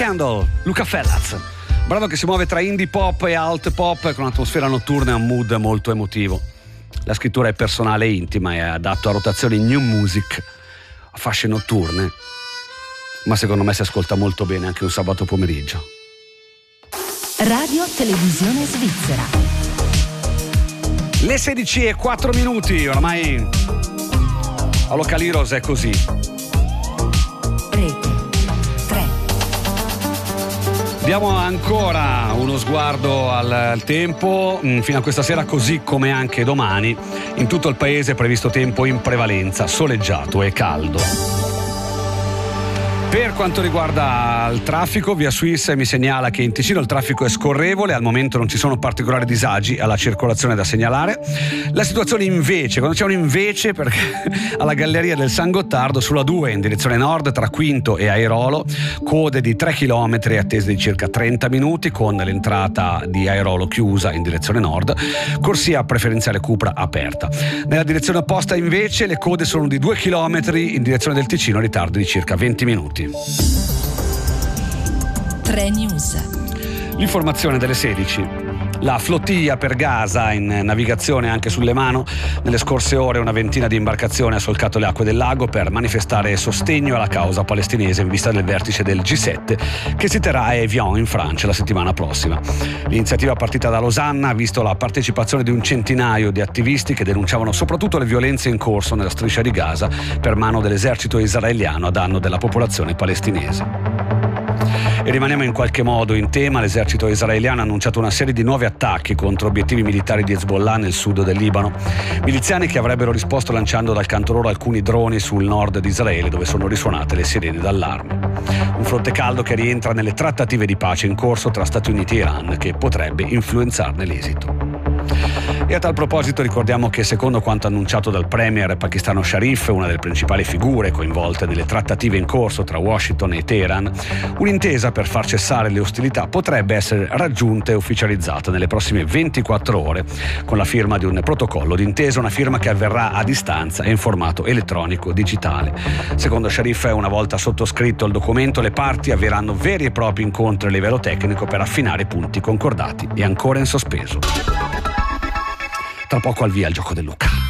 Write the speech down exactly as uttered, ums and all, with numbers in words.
Candle, Luca Fellaz. Brano che si muove tra indie pop e alt pop con un'atmosfera notturna e un mood molto emotivo. La scrittura è personale e intima e è adatto a rotazioni new music, a fasce notturne, ma secondo me si ascolta molto bene anche un sabato pomeriggio. Radio Televisione Svizzera. Le sedici e quattro minuti, oramai a Localiros è così. Rete tre. Diamo ancora uno sguardo al, al tempo. Fino a questa sera, così come anche domani, in tutto il paese è previsto tempo in prevalenza soleggiato e caldo. Per quanto riguarda il traffico, Via Suisse mi segnala che in Ticino il traffico è scorrevole, al momento non ci sono particolari disagi alla circolazione da segnalare. La situazione invece, quando c'è un invece, perché alla Galleria del San Gottardo sulla due in direzione nord tra Quinto e Airolo, code di tre chilometri attese di circa trenta minuti con l'entrata di Airolo chiusa in direzione nord, corsia preferenziale Cupra aperta. Nella direzione opposta invece le code sono di due chilometri in direzione del Ticino, ritardo di circa venti minuti. tre News. L'informazione delle sedici. La flottiglia per Gaza in navigazione anche sulle Mano. Nelle scorse ore una ventina di imbarcazioni ha solcato le acque del lago per manifestare sostegno alla causa palestinese in vista del vertice del G sette che si terrà a Evian in Francia la settimana prossima. L'iniziativa partita da Losanna ha visto la partecipazione di un centinaio di attivisti che denunciavano soprattutto le violenze in corso nella striscia di Gaza per mano dell'esercito israeliano a danno della popolazione palestinese. E rimaniamo in qualche modo in tema. L'esercito israeliano ha annunciato una serie di nuovi attacchi contro obiettivi militari di Hezbollah nel sud del Libano. Miliziani che avrebbero risposto lanciando dal canto loro alcuni droni sul nord di Israele, dove sono risuonate le sirene d'allarme. Un fronte caldo che rientra nelle trattative di pace in corso tra Stati Uniti e Iran, che potrebbe influenzarne l'esito. E a tal proposito ricordiamo che, secondo quanto annunciato dal premier pakistano Sharif, una delle principali figure coinvolte nelle trattative in corso tra Washington e Teheran, un'intesa per far cessare le ostilità potrebbe essere raggiunta e ufficializzata nelle prossime ventiquattro ore con la firma di un protocollo d'intesa, una firma che avverrà a distanza e in formato elettronico digitale. Secondo Sharif, una volta sottoscritto il documento, le parti avvieranno veri e propri incontri a livello tecnico per affinare i punti concordati e ancora in sospeso. Tra poco al via il gioco del Luca.